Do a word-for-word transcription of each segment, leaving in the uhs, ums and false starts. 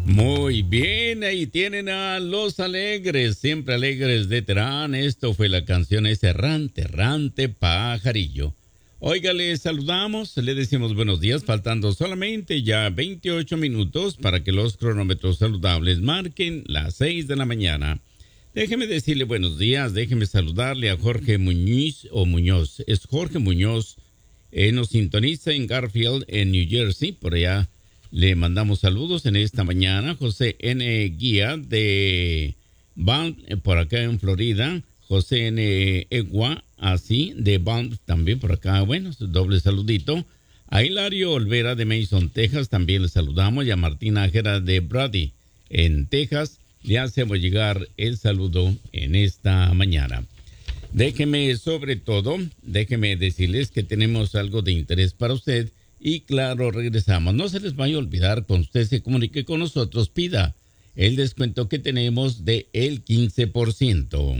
Muy bien, ahí tienen a Los Alegres, siempre alegres de Terán. Esto fue la canción ese errante, errante pajarillo. Oiga, le saludamos, le decimos buenos días, faltando solamente ya veintiocho minutos para que los cronómetros saludables marquen las seis de la mañana. Déjeme decirle buenos días, déjeme saludarle a Jorge Muñiz o Muñoz. Es Jorge Muñoz, eh, nos sintoniza en Garfield, en New Jersey, por allá. Le mandamos saludos en esta mañana. José N. Guía de Banff, por acá en Florida. José N. Egua, así, de Banff también por acá. Bueno, doble saludito. A Hilario Olvera de Mason, Texas, también le saludamos. Y a Martina Ajera de Brady, en Texas, le hacemos llegar el saludo en esta mañana. Déjeme, sobre todo, déjeme decirles que tenemos algo de interés para usted. Y claro, regresamos. No se les vaya a olvidar, cuando usted se comunique con nosotros, pida el descuento que tenemos de el quince por ciento.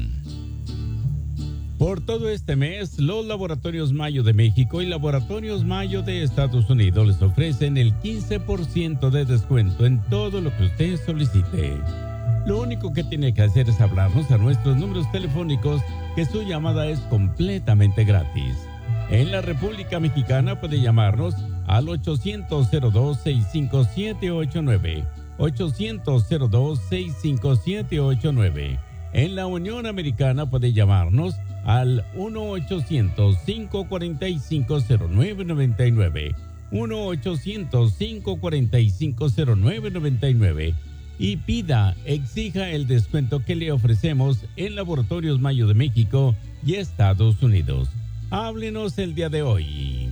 Por todo este mes, los Laboratorios Mayo de México y Laboratorios Mayo de Estados Unidos les ofrecen el quince por ciento de descuento en todo lo que usted solicite. Lo único que tiene que hacer es hablarnos a nuestros números telefónicos, que su llamada es completamente gratis. En la República Mexicana puede llamarnos al ochocientos cero dos, sesenta y cinco, setecientos ochenta y nueve, ochocientos cero dos, sesenta y cinco, setecientos ochenta y nueve. En la Unión Americana puede llamarnos al uno ochocientos, cinco cuatro cinco, cero nueve nueve nueve, uno ochocientos, cinco cuatro cinco, cero nueve nueve nueve, y pida, exija el descuento que le ofrecemos en Laboratorios Mayo de México y Estados Unidos. Háblenos el día de hoy.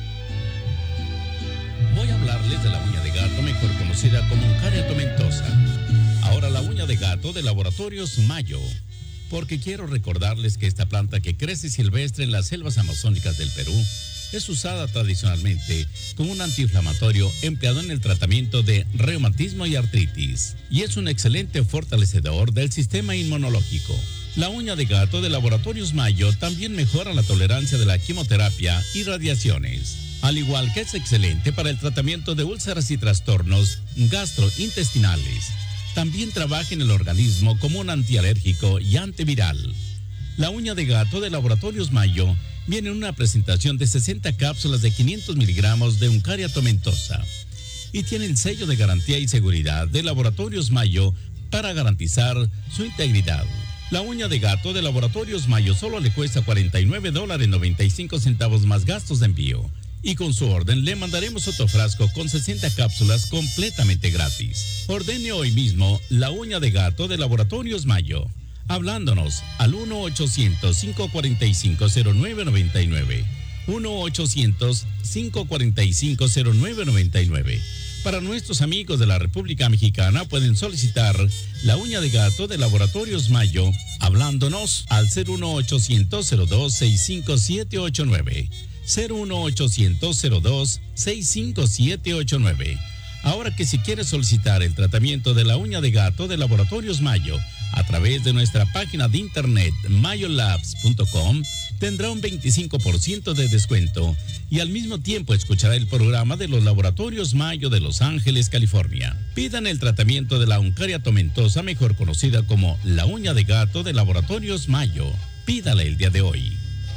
Voy a hablarles de la uña de gato, mejor conocida como Uncaria tomentosa. Ahora la uña de gato de Laboratorios Mayo, porque quiero recordarles que esta planta que crece silvestre en las selvas amazónicas del Perú es usada tradicionalmente como un antiinflamatorio empleado en el tratamiento de reumatismo y artritis, y es un excelente fortalecedor del sistema inmunológico. La uña de gato de Laboratorios Mayo también mejora la tolerancia de la quimioterapia y radiaciones, al igual que es excelente para el tratamiento de úlceras y trastornos gastrointestinales. También trabaja en el organismo como un antialérgico y antiviral. La uña de gato de Laboratorios Mayo viene en una presentación de sesenta cápsulas de quinientos miligramos de Uncaria tomentosa y tiene el sello de garantía y seguridad de Laboratorios Mayo para garantizar su integridad. La uña de gato de Laboratorios Mayo solo le cuesta cuarenta y nueve dólares noventa y cinco centavos más gastos de envío. Y con su orden le mandaremos otro frasco con sesenta cápsulas completamente gratis. Ordene hoy mismo la uña de gato de Laboratorios Mayo, hablándonos al uno ochocientos, cinco cuatro cinco, cero nueve nueve nueve, uno ochocientos, cinco cuatro cinco, cero nueve nueve nueve. Para nuestros amigos de la República Mexicana pueden solicitar la uña de gato de Laboratorios Mayo hablándonos al cero uno ochocientos, cero dos, sesenta y cinco, setecientos ochenta y nueve, cero uno ochocientos, cero dos, sesenta y cinco, setecientos ochenta y nueve. Ahora que si quiere solicitar el tratamiento de la uña de gato de Laboratorios Mayo a través de nuestra página de internet mayolabs punto com, tendrá un veinticinco por ciento de descuento y al mismo tiempo escuchará el programa de los Laboratorios Mayo de Los Ángeles, California. Pidan el tratamiento de la Uncaria tomentosa, mejor conocida como la uña de gato de Laboratorios Mayo. Pídala el día de hoy.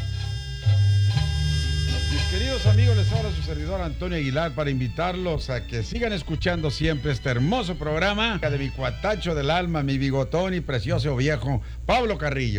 Mis queridos amigos, les habla su servidor Antonio Aguilar para invitarlos a que sigan escuchando siempre este hermoso programa de mi cuatacho del alma, mi bigotón y precioso viejo Pablo Carrillo.